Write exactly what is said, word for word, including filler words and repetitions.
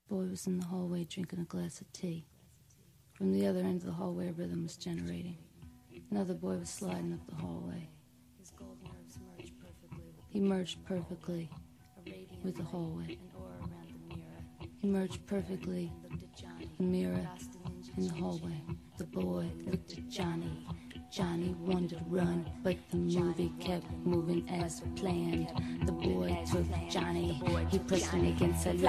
boy was in the hallway drinking a glass of tea. From the other end of the hallway, a rhythm was generating. Another boy was sliding up the hallway. He merged perfectly with the hallway. He merged perfectly the mirror in the hallway. The boy looked at Johnny. Johnny wanted to run, but the movie kept moving as planned. The boy took Johnny, he pressed him against a